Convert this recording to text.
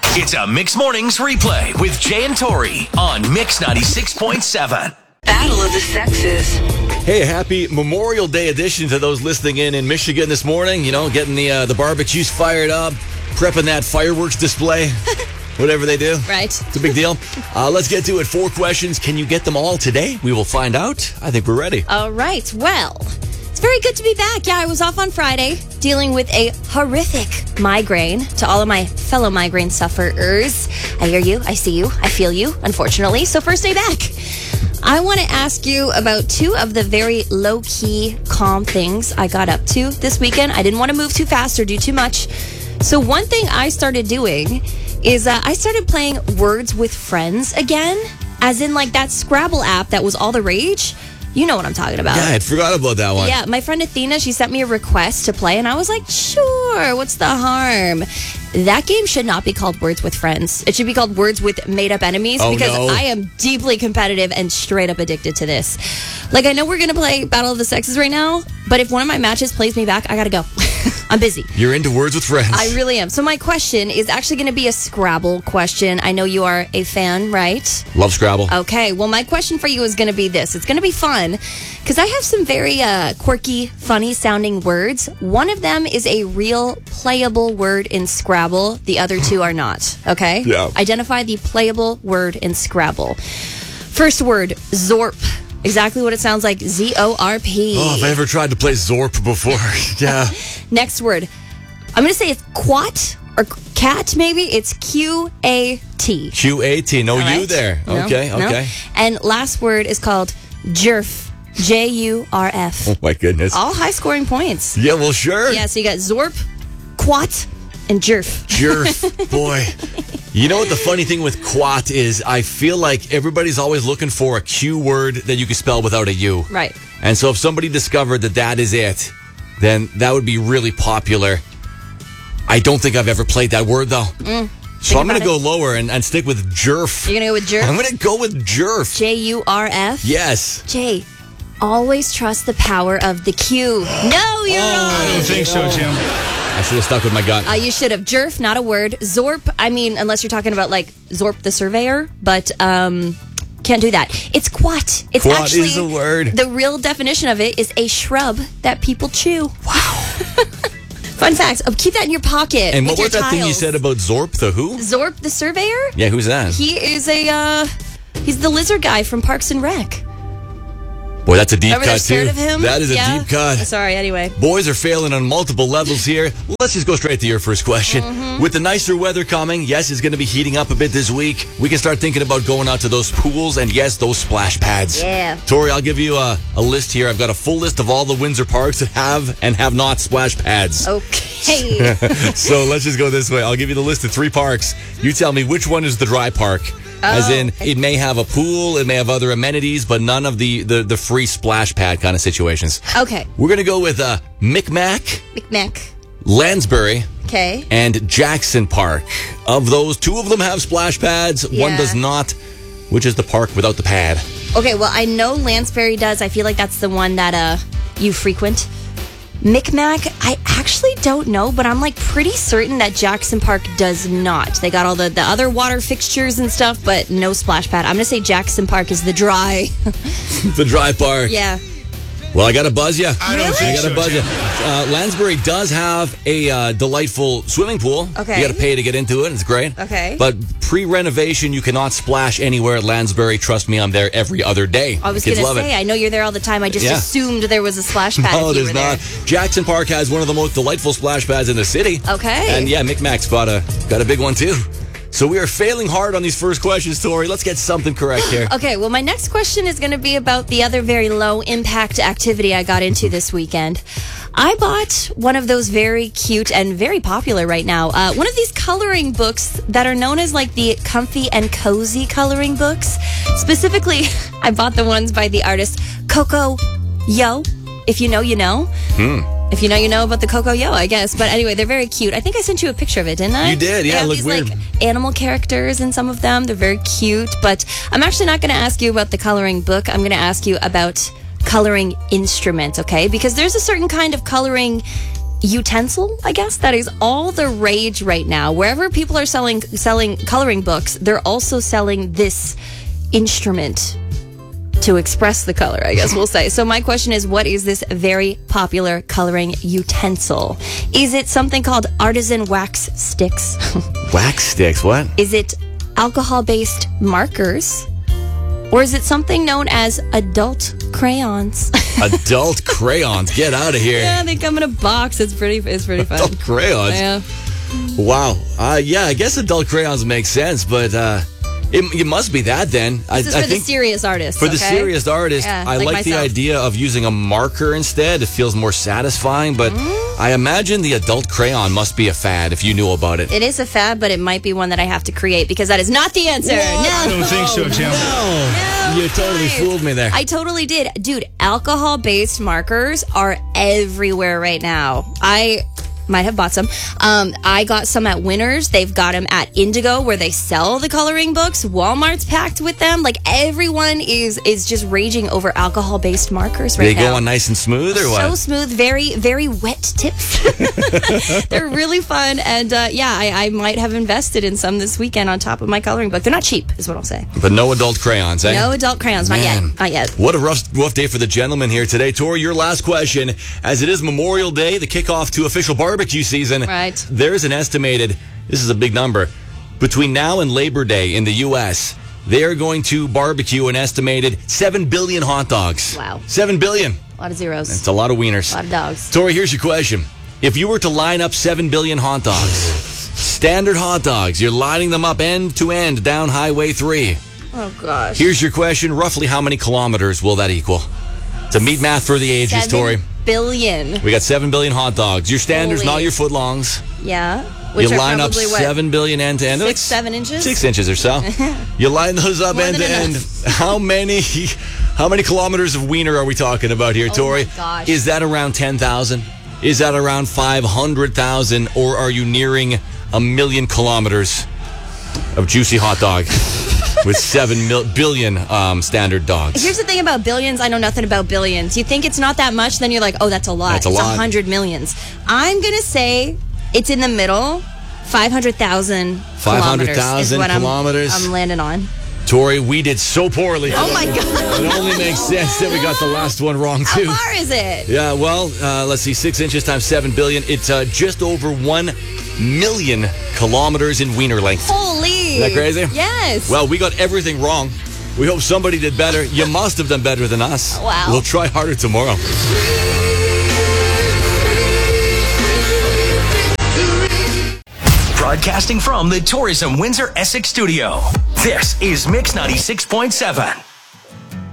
It's a Mix Mornings replay with Jay and Tori on Mix 96.7. Battle of the Sexes. Hey, happy Memorial Day edition to those listening in Michigan this morning. You know, getting the barbecues fired up, prepping that fireworks display, whatever they do. Right. It's a big deal. Let's get to it. 4 questions. Can you get them all today? We will find out. I think we're ready. All right. Well, it's very good to be back. Yeah, I was off on Friday dealing with a horrific migraine. To all of my fellow migraine sufferers, I hear you, I see you, I feel you, unfortunately. So first day back. I want to ask you about 2 of the very low-key, calm things I got up to this weekend. I didn't want to move too fast or do too much. So one thing I started doing is I started playing Words with Friends again, as in like that Scrabble app that was all the rage. You know what I'm talking about. Yeah, I forgot about that one. Yeah, my friend Athena, she sent me a request to play, and I was like, sure, what's the harm? That game should not be called Words with Friends. It should be called Words with Made-Up Enemies, because I am deeply competitive and straight up addicted to this. Like, I know we're going to play Battle of the Sexes right now, but if one of my matches plays me back, I got to go. I'm busy. You're into Words with Friends. I really am. So my question is actually going to be a Scrabble question. I know you are a fan, right? Love Scrabble. Okay. Well, my question for you is going to be this. It's going to be fun because I have some very quirky, funny-sounding words. One of them is a real playable word in Scrabble. The other 2 are not. Okay? Yeah. Identify the playable word in Scrabble. First word, Zorp. Exactly what it sounds like, Z-O-R-P. Oh, if I ever tried to play Zorp before. Yeah. Next word. I'm going to say it's quat or cat, maybe. It's Q-A-T. Q-A-T. No All U right. there. No, Okay. no. And last word is called Jurf. J-U-R-F. Oh, my goodness. All high-scoring points. Yeah, well, sure. Yeah, so you got Zorp, quat, and Jurf. Jurf. Boy. You know what the funny thing with quat is? I feel like everybody's always looking for a Q word that you can spell without a U. Right. And so if somebody discovered that is it, then that would be really popular. I don't think I've ever played that word, though. So I'm going to go lower and stick with Jurf. You're going to go with Jurf? I'm going to go with Jurf. J-U-R-F? Yes. Jay, always trust the power of the Q. No, you're wrong. I don't think so, Jim. I should have stuck with my gut. You should have. Jurf, not a word. Zorp, I mean, unless you're talking about like Zorp the Surveyor, but can't do that. It's quat. It's Quat actually is a word. The real definition of it is a shrub that people chew. Wow. Fun fact. Keep that in your pocket. And with what was your that thing you tiles. said about Zorp, the who? Zorp the Surveyor? Yeah, who's that? He is he's the lizard guy from Parks and Rec. Boy, that's a deep Remember cut, they're scared too. of him? That is a Yeah? deep cut. Sorry, anyway. Boys are failing on multiple levels here. Let's just go straight to your first question. With the nicer weather coming, yes, it's going to be heating up a bit this week. We can start thinking about going out to those pools and, yes, those splash pads. Yeah. Tori, I'll give you a list here. I've got a full list of all the Windsor parks that have and have not splash pads. Okay. So let's just go this way. I'll give you the list of 3 parks. You tell me which one is the dry park. As in, it may have a pool, it may have other amenities, but none of the free splash pad kind of situations. Okay. We're going to go with Micmac, McMack. Lansbury, Okay. and Jackson Park. Of those, 2 of them have splash pads, one Yeah. does not. Which is the park without the pad? Okay, well, I know Lansbury does. I feel like that's the one that you frequent. Micmac, I actually don't know, but I'm like pretty certain that Jackson Park does not. They got all the other water fixtures and stuff, but no splash pad. I'm going to say Jackson Park is the dry. The dry park. Yeah. Well, I got to buzz you. I don't think I got to so, buzz you. Jim. Lansbury does have a delightful swimming pool. Okay. You got to pay to get into it. It's great. Okay. But pre-renovation, you cannot splash anywhere at Lansbury. Trust me, I'm there every other day. I was Kids going to love say, it. I know you're there all the time. I just Yeah. assumed there was a splash pad No, if you there's were there. not. Jackson Park has one of the most delightful splash pads in the city. Okay. And yeah, Micmac's got a big one too. So we are failing hard on these first questions, Tori. Let's get something correct here. Okay, well, my next question is going to be about the other very low impact activity I got into this weekend. I bought one of those very cute and very popular right now. One of these coloring books that are known as like the comfy and cozy coloring books. Specifically, I bought the ones by the artist Coco Yo. If you know, you know. If you know, you know about the Coco Yo, I guess. But anyway, they're very cute. I think I sent you a picture of it, didn't I? You did, yeah, They have it looked these, weird. like, animal characters in some of them. They're very cute. But I'm actually not going to ask you about the coloring book. I'm going to ask you about coloring instruments, okay? Because there's a certain kind of coloring utensil, I guess, that is all the rage right now. Wherever people are selling coloring books, they're also selling this instrument to express the color, I guess we'll say. So my question is, what is this very popular coloring utensil? Is it something called artisan wax sticks? Wax sticks, what? Is it alcohol-based markers? Or is it something known as adult crayons? Adult crayons, get out of here. Yeah, they come in a box. It's pretty fun. Adult crayons? Yeah. Wow. Yeah, I guess adult crayons make sense, but it must be that then. This is for the serious artist. For the serious artist, Yeah, I like the myself. idea of using a marker instead. It feels more satisfying, but I imagine the adult crayon must be a fad if you knew about it. It is a fad, but it might be one that I have to create because that is not the answer. No. I don't think so, Jim. No, you totally fooled me there. I totally did. Dude, alcohol-based markers are everywhere right now. I might have bought some. I got some at Winners. They've got them at Indigo where they sell the coloring books. Walmart's packed with them. Like everyone is just raging over alcohol-based markers right They now. go on nice and smooth or what? So smooth, very, very wet tips. They're really fun. And I might have invested in some this weekend on top of my coloring book. They're not cheap, is what I'll say. But no adult crayons, eh? No adult crayons, not Man. yet. Not yet. What a rough day for the gentleman here today. Tori, your last question. As it is Memorial Day, the kickoff to official barbecue season, Right. there's an estimated, this is a big number, between now and Labor Day in the U.S., they are going to barbecue an estimated 7 billion hot dogs. Wow. 7 billion. A lot of zeros. It's a lot of wieners. A lot of dogs. Tori, here's your question. If you were to line up 7 billion hot dogs, standard hot dogs, you're lining them up end to end down Highway 3. Oh, gosh. Here's your question. Roughly how many kilometers will that equal? It's a meat math for the ages, 7 Tori. billion. We got 7 billion hot dogs. Your standards, Holy. not your footlongs. Yeah. Which You are line up probably what? 7 billion end to end. 6, 7 inches? 6 inches or so. You line those up More end than to end. enough. How many kilometers of wiener are we talking about here, Tori? my gosh. Is that around 10,000? Is that around 500,000? Or are you nearing 1 million kilometers of juicy hot dog with 7 billion standard dogs? Here's the thing about billions. I know nothing about billions. You think it's not that much, then you're like, oh, that's a lot. That's a it's lot. 100 millions. I'm going to say it's in the middle. 500,000 500,000 is what kilometers. I'm landing on. Tori, we did so poorly. Oh, my God. It only makes sense that we got the last one wrong, How too. far is it? Yeah, well, let's see, 6 inches times 7 billion. It's just over 1 million kilometers in wiener length. Holy. Isn't that crazy? Yes. Well, we got everything wrong. We hope somebody did better. You must have done better than us. Wow. We'll try harder tomorrow. Broadcasting from the Tourism Windsor Essex studio. This is Mix 96.7.